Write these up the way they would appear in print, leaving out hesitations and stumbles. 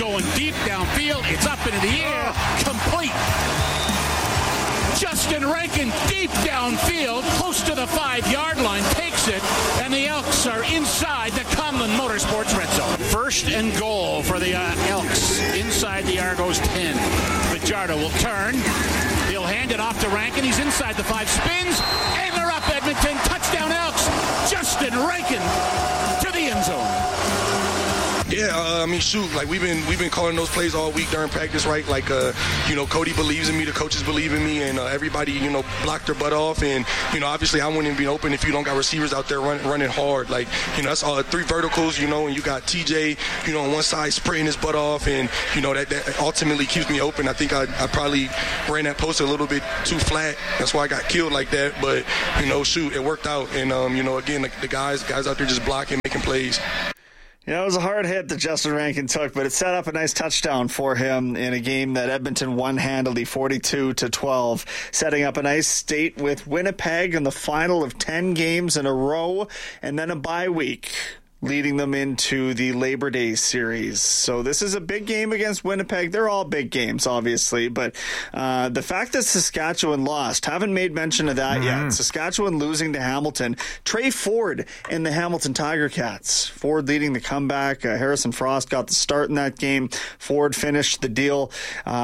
going deep downfield. It's up into the air. Complete. Justin Rankin deep downfield, close to the 5-yard line, takes it, and the Elks are inside the Conlon Motorsports red zone. First and goal for the Elks inside the Argos 10. Fajardo will turn. He'll hand it off to Rankin. He's inside the 5, spins, and they're up Edmonton. Touchdown Elks. Justin Rankin to the end zone. Yeah, we've been calling those plays all week during practice, right? Like, Cody believes in me, the coaches believe in me, and everybody, blocked their butt off. And, obviously I wouldn't be open if you don't got receivers out there running hard. Like, that's all 3 verticals, and you got TJ, on one side spraying his butt off, and, that ultimately keeps me open. I think I probably ran that post a little bit too flat. That's why I got killed like that. But, it worked out. And, again, the guys out there just blocking, making plays. Yeah, it was a hard hit that Justin Rankin took, but it set up a nice touchdown for him in a game that Edmonton won handily, 42-12, setting up a nice state with Winnipeg in the final of 10 games in a row, and then a bye week, leading them into the Labor Day series. So this is a big game against Winnipeg. They're all big games, obviously, but the fact that Saskatchewan lost, haven't made mention of that yet. Saskatchewan losing to Hamilton. Trey Ford and the Hamilton Tiger Cats. Ford leading the comeback. Harrison Frost got the start in that game. Ford finished the deal.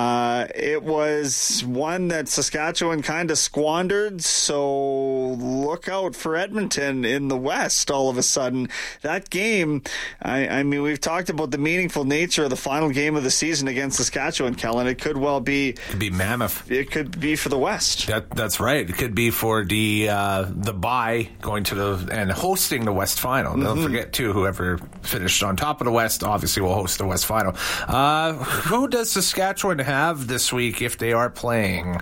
It was one that Saskatchewan kind of squandered, so look out for Edmonton in the West all of a sudden. That game, I mean, we've talked about the meaningful nature of the final game of the season against Saskatchewan, Kellen. It could well be... It could be mammoth. It could be for the West. That's right. It could be for the bye going to and hosting the West Final. Don't forget, too, whoever finished on top of the West obviously will host the West Final. Who does Saskatchewan have this week if they are playing?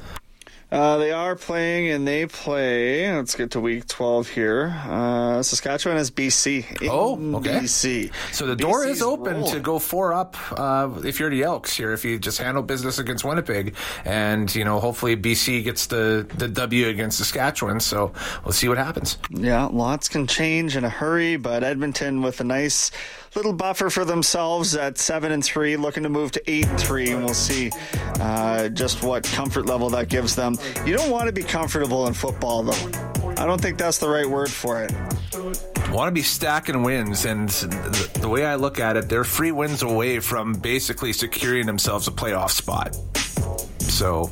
They are playing, and they play. Let's get to week 12 here. Saskatchewan has BC. Okay. BC. So the door is open to go 4 up if you're the Elks here, if you just handle business against Winnipeg. And, hopefully BC gets the W against Saskatchewan. So we'll see what happens. Yeah, lots can change in a hurry, but Edmonton with a nice little buffer for themselves at 7-3, looking to move to 8-3, and we'll see just what comfort level that gives them. You don't want to be comfortable in football, though. I don't think that's the right word for it. Want to be stacking wins, and the way I look at it, they're 3 wins away from basically securing themselves a playoff spot. So...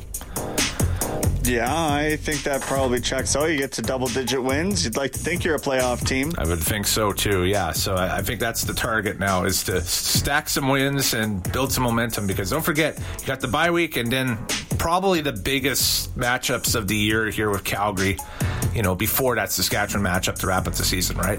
yeah, I think that probably checks out. You get to double-digit wins. You'd like to think you're a playoff team. I would think so, too, yeah. So I think that's the target now, is to stack some wins and build some momentum, because don't forget, you got the bye week and then probably the biggest matchups of the year here with Calgary, before that Saskatchewan matchup to wrap up the season, right?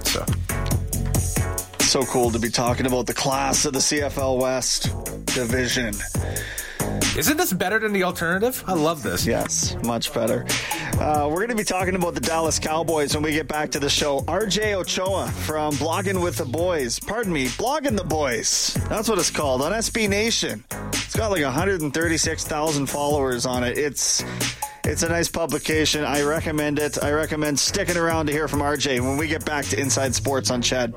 So cool to be talking about the class of the CFL West division. Isn't this better than the alternative? I love this. Yes, much better. We're going to be talking about the Dallas Cowboys when we get back to the show. RJ Ochoa from Blogging with the Boys. Pardon me, Blogging the Boys. That's what it's called on SB Nation. It's got like 136,000 followers on it. It's a nice publication. I recommend it. I recommend sticking around to hear from RJ when we get back to Inside Sports on Chad.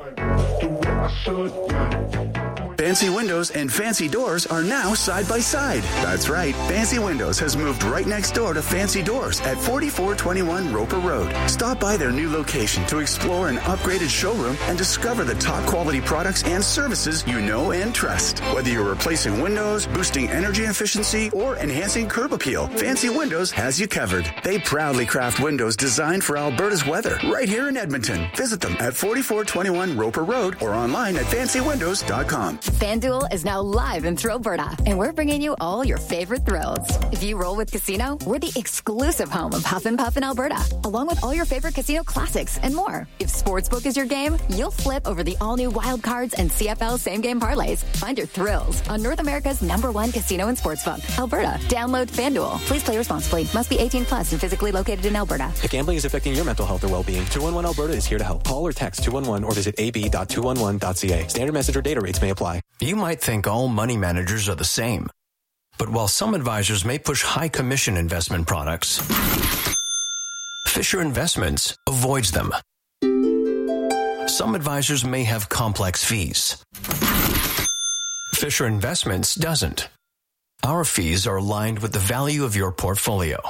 Fancy Windows and Fancy Doors are now side by side. That's right. Fancy Windows has moved right next door to Fancy Doors at 4421 Roper Road. Stop by their new location to explore an upgraded showroom and discover the top quality products and services you know and trust. Whether you're replacing windows, boosting energy efficiency, or enhancing curb appeal, Fancy Windows has you covered. They proudly craft windows designed for Alberta's weather right here in Edmonton. Visit them at 4421 Roper Road or online at fancywindows.com. FanDuel is now live in Thrillberta, and we're bringing you all your favorite thrills. If you roll with Casino, we're the exclusive home of Huff and Puff in Alberta, along with all your favorite casino classics and more. If Sportsbook is your game, you'll flip over the all-new Wild Cards and CFL same-game parlays. Find your thrills on North America's #1 casino and sportsbook, Alberta. Download FanDuel. Please play responsibly. Must be 18 plus and physically located in Alberta. If gambling is affecting your mental health or well-being, 211 Alberta is here to help. Call or text 211 or visit ab.211.ca. Standard message or data rates may apply. You might think all money managers are the same. But while some advisors may push high commission investment products, Fisher Investments avoids them. Some advisors may have complex fees. Fisher Investments doesn't. Our fees are aligned with the value of your portfolio.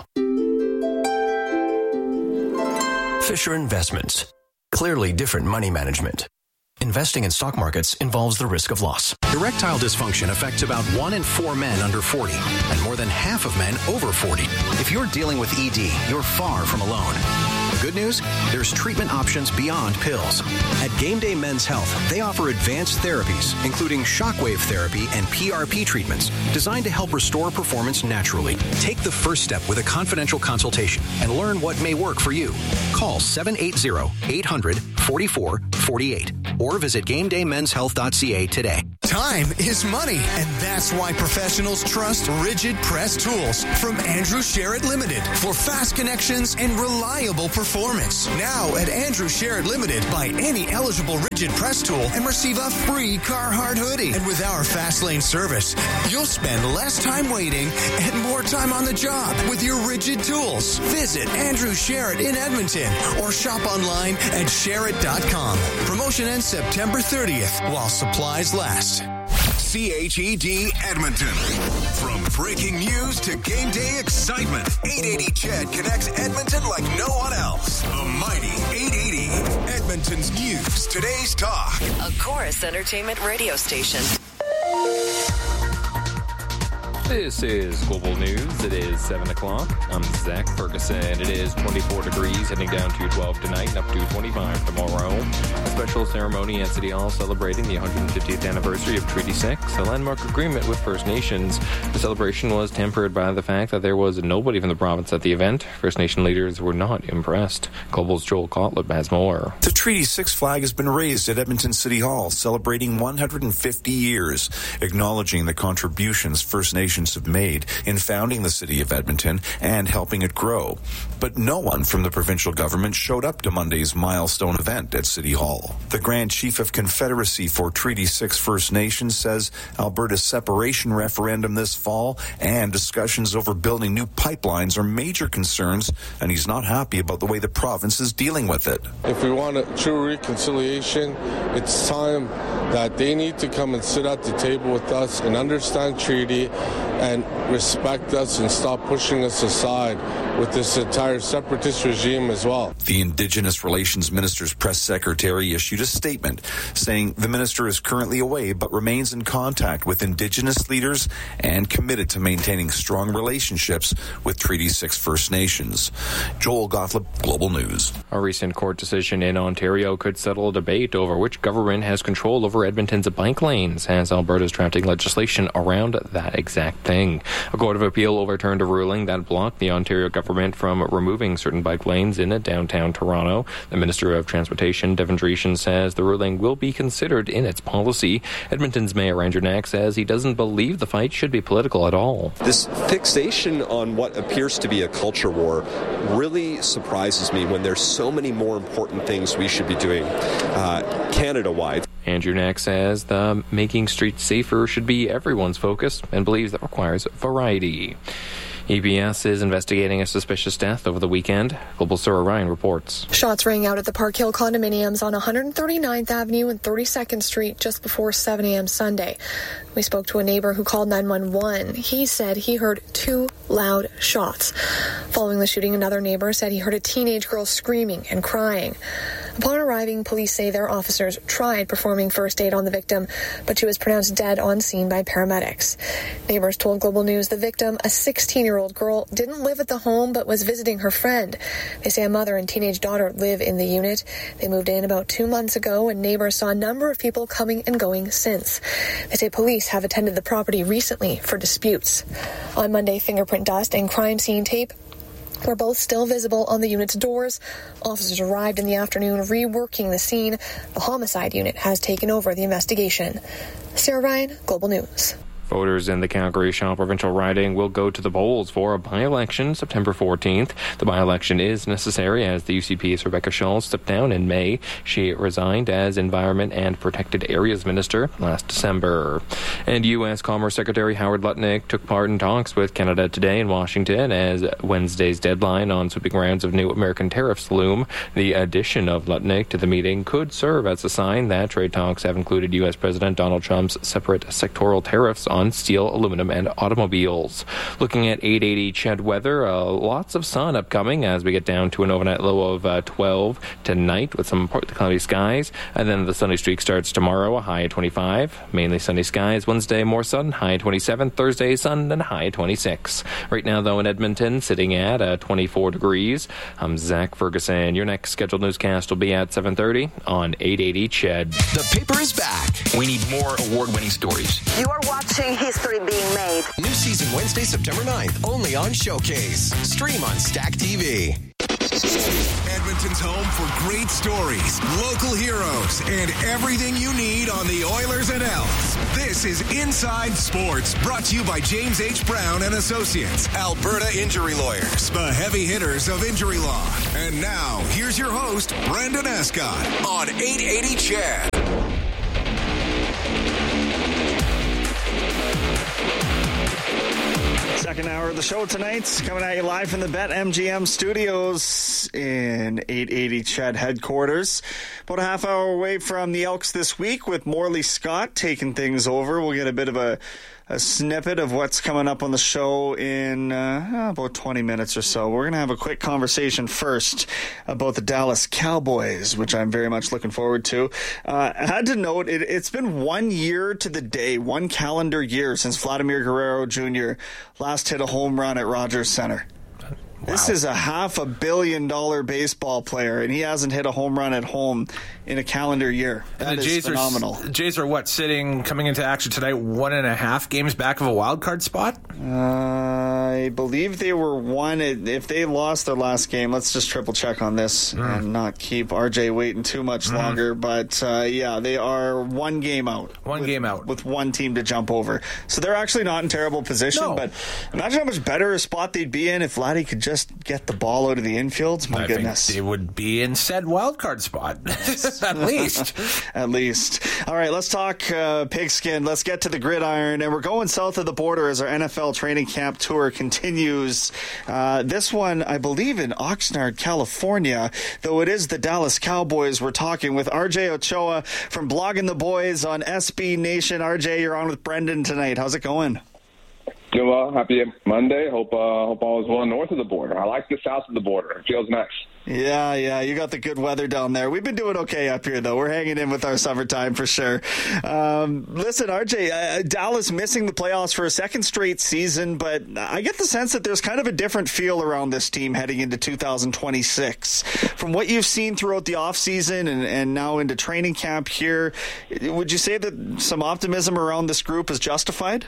Fisher Investments. Clearly different money management. Investing in stock markets involves the risk of loss. Erectile dysfunction affects about 1 in 4 men under 40 and more than half of men over 40. If you're dealing with ED, you're far from alone. The good news? There's treatment options beyond pills. At Game Day Men's Health, they offer advanced therapies, including shockwave therapy and PRP treatments, designed to help restore performance naturally. Take the first step with a confidential consultation and learn what may work for you. Call 780-800-4448 or visit GameDayMen'sHealth.ca today. Time is money, and that's why professionals trust Rigid Press Tools from Andrew Sherritt Limited for fast connections and reliable performance. Now at Andrew Sherritt Limited, buy any eligible Rigid Press tool and receive a free Carhartt hoodie. And with our Fast Lane service, you'll spend less time waiting and more time on the job with your Rigid tools. Visit Andrew Sherritt in Edmonton or shop online at Sherritt.com. Promotion ends September 30th while supplies last. CHED Edmonton. From breaking news to game day excitement, 880 CHED connects Edmonton like no one else. The mighty 880. Edmonton's news, today's talk. A Chorus Entertainment radio station. This is Global News. It is 7 o'clock. I'm Zach Ferguson. It is 24 degrees, heading down to 12 tonight and up to 25 tomorrow. A special ceremony at City Hall celebrating the 150th anniversary of Treaty 6, a landmark agreement with First Nations. The celebration was tempered by the fact that there was nobody from the province at the event. First Nation leaders were not impressed. Global's Joel Kotleb has more. The Treaty 6 flag has been raised at Edmonton City Hall, celebrating 150 years, acknowledging the contributions First Nations have made in founding the city of Edmonton and helping it grow. But no one from the provincial government showed up to Monday's milestone event at City Hall. The Grand Chief of Confederacy for Treaty 6 First Nations says Alberta's separation referendum this fall and discussions over building new pipelines are major concerns, and he's not happy about the way the province is dealing with it. If we want a true reconciliation, it's time that they need to come and sit at the table with us and understand treaty and respect us and stop pushing us aside with this entire separatist regime as well. The Indigenous Relations Minister's press secretary issued a statement saying the minister is currently away but remains in contact with Indigenous leaders and committed to maintaining strong relationships with Treaty 6 First Nations. Joel Gottlieb, Global News. A recent court decision in Ontario could settle a debate over which government has control over Edmonton's bike lanes, as Alberta's drafting legislation around that exact thing. A court of appeal overturned a ruling that blocked the Ontario government from removing certain bike lanes in downtown Toronto. The Minister of Transportation, Devin Dreeshen, says the ruling will be considered in its policy. Edmonton's Mayor Andrew Knack says he doesn't believe the fight should be political at all. This fixation on what appears to be a culture war really surprises me when there's so many more important things we should be doing Canada-wide. Andrew Knack says the making streets safer should be everyone's focus and believes that requires variety. EBS is investigating a suspicious death over the weekend. Global Sarah Ryan reports. Shots rang out at the Park Hill condominiums on 139th Avenue and 32nd Street just before 7 a.m. Sunday. We spoke to a neighbor who called 911. He said he heard 2 loud shots. Following the shooting, another neighbor said he heard a teenage girl screaming and crying. Upon arriving, police say their officers tried performing first aid on the victim, but she was pronounced dead on scene by paramedics. Neighbors told Global News the victim, a 16-year-old girl, didn't live at the home but was visiting her friend. They say a mother and teenage daughter live in the unit. They moved in about 2 months ago, and neighbors saw a number of people coming and going since. They say police have attended the property recently for disputes. On Monday, fingerprint dust and crime scene tape were both still visible on the unit's doors. Officers arrived in the afternoon reworking the scene. The homicide unit has taken over the investigation. Sarah Ryan, Global News. Voters in the Calgary-Shaw provincial riding will go to the polls for a by-election September 14th. The by-election is necessary as the UCP's Rebecca Schulz stepped down in May. She resigned as Environment and Protected Areas Minister last December. And U.S. Commerce Secretary Howard Lutnick took part in talks with Canada today in Washington as Wednesday's deadline on sweeping rounds of new American tariffs loom. The addition of Lutnick to the meeting could serve as a sign that trade talks have included U.S. President Donald Trump's separate sectoral tariffs on steel, aluminum, and automobiles. Looking at 880 Ched weather, lots of sun upcoming as we get down to an overnight low of 12 tonight with some partly cloudy skies. And then the sunny streak starts tomorrow, a high of 25. Mainly sunny skies. Wednesday, more sun, high 27. Thursday, sun and high 26. Right now, though, in Edmonton, sitting at 24 degrees. I'm Zach Ferguson. Your next scheduled newscast will be at 7:30 on 880 Ched. The paper is back. We need more award-winning stories. You are watching history being made. New season Wednesday, September 9th, only on Showcase. Stream on Stack TV. Edmonton's home for great stories, local heroes, and everything you need on the Oilers and Elks. This is Inside Sports, brought to you by James H. Brown and Associates, Alberta Injury Lawyers, the heavy hitters of injury law. And now, here's your host, Brendan Escott, on 880 Ched. Second hour of the show tonight, coming at you live from the BetMGM studios in 880 Ched headquarters. About a half hour away from the Elks this week with Morley Scott taking things over. We'll get a bit of a snippet of what's coming up on the show in about 20 minutes or so. We're going to have a quick conversation first about the Dallas Cowboys, which I'm very much looking forward to. I had to note, it's been 1 year to the day, one calendar year since Vladimir Guerrero Jr. last hit a home run at Rogers Center. Wow. This is a $500 million baseball player, and he hasn't hit a home run at home in a calendar year. That is phenomenal. Jays are coming into action tonight, 1.5 games back of a wild card spot? I believe they were one. If they lost their last game, let's just triple check on this and not keep RJ waiting too much longer. But they are one game out. With one team to jump over. So they're actually not in terrible position. No. But imagine how much better a spot they'd be in if Vladdy could just get the ball out of the infield. My goodness. Think they would be in said wild card spot. At least. At least. All right, let's talk pigskin. Let's get to the gridiron. And we're going south of the border as our NFL training camp tour continues. This one, I believe, in Oxnard, California, though it is the Dallas Cowboys. We're talking with RJ Ochoa from Blogging the Boys on SB Nation. RJ, you're on with Brendan tonight. How's it going? Doing well. Happy Monday. Hope all is well north of the border. I like the south of the border. It feels nice. Yeah, you got the good weather down there. We've been doing okay up here, though. We're hanging in with our summertime for sure. Listen, RJ, Dallas missing the playoffs for a second straight season, but I get the sense that there's kind of a different feel around this team heading into 2026. From what you've seen throughout the offseason and now into training camp here, would you say that some optimism around this group is justified?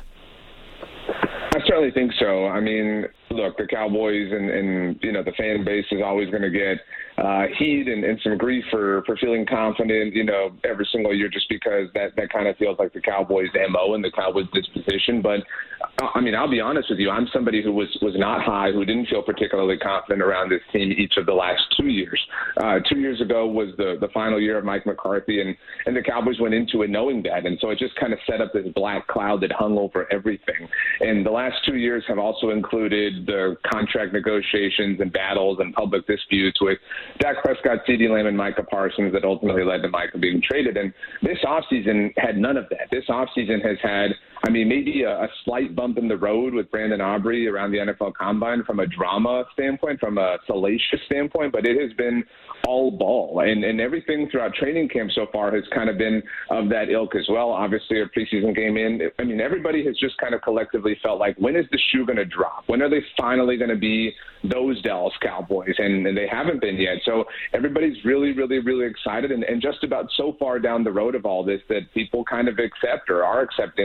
I certainly think so. I mean, look, the Cowboys and the fan base is always going to get heat and some grief for feeling confident, every single year, just because that kind of feels like the Cowboys' MO and the Cowboys' disposition. But I mean, I'll be honest with you. I'm somebody who was not high, who didn't feel particularly confident around this team each of the last 2 years. 2 years ago was the final year of Mike McCarthy, and the Cowboys went into it knowing that. And so it just kind of set up this black cloud that hung over everything. And the last 2 years have also included the contract negotiations and battles and public disputes with Dak Prescott, CeeDee Lamb, and Micah Parsons that ultimately led to Micah being traded. And this offseason had none of that. This offseason has had, maybe a slight bump in the road with Brandon Aubrey around the NFL Combine from a drama standpoint, from a salacious standpoint, but it has been all ball. And everything throughout training camp so far has kind of been of that ilk as well. Obviously, a preseason game in. Everybody has just kind of collectively felt like, when is the shoe going to drop? When are they finally going to be those Dallas Cowboys? And they haven't been yet. So everybody's really, really, really excited and just about so far down the road of all this that people kind of accept or are accepting that maybe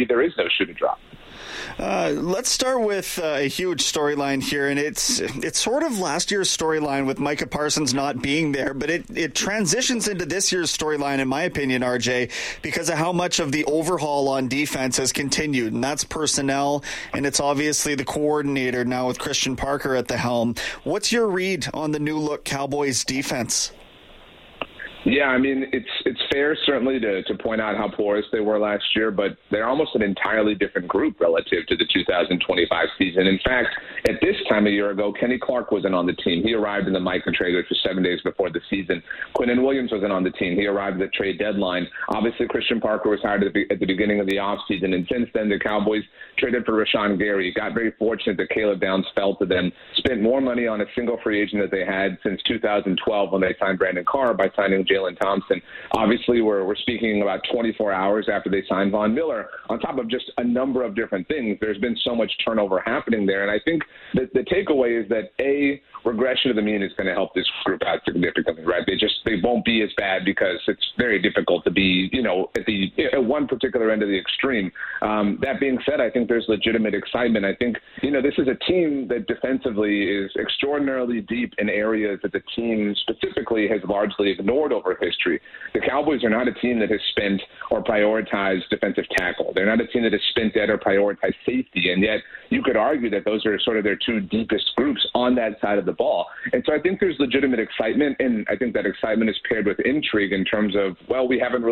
maybe there is no shoe to drop. Let's start with a huge storyline here, and it's sort of last year's storyline with Micah Parsons not being there, but it transitions into this year's storyline, in my opinion, RJ, because of how much of the overhaul on defense has continued, and that's personnel, and it's obviously the coordinator now with Christian Parker at the helm. What's your read on the new look Cowboys defense? Yeah, I mean, it's fair certainly to point out how porous they were last year, but they're almost an entirely different group relative to the 2025 season. In fact, at this time a year ago, Kenny Clark wasn't on the team. He arrived in the Micah trade, which was 7 days before the season. Quinnen Williams wasn't on the team. He arrived at the trade deadline. Obviously, Christian Parker was hired at the beginning of the offseason, and since then the Cowboys traded for Rashawn Gary. Got very fortunate that Caleb Downs fell to them, spent more money on a single free agent that they had since 2012 when they signed Brandon Carr by signing Jalen Thompson. Obviously, we're speaking about 24 hours after they signed Von Miller. On top of just a number of different things, there's been so much turnover happening there. And I think that the takeaway is that, regression to the mean is going to help this group out significantly, right? They won't be as bad because it's very difficult to be, at one particular end of the extreme. That being said, I think there's legitimate excitement. I think, this is a team that defensively is extraordinarily deep in areas that the team specifically has largely ignored over history. The Cowboys are not a team that has spent or prioritized defensive tackle. They're not a team that has spent that or prioritized safety, and yet you could argue that those are sort of their two deepest groups on that side of the ball. And so I think there's legitimate excitement, and I think that excitement is paired with intrigue in terms of, we haven't really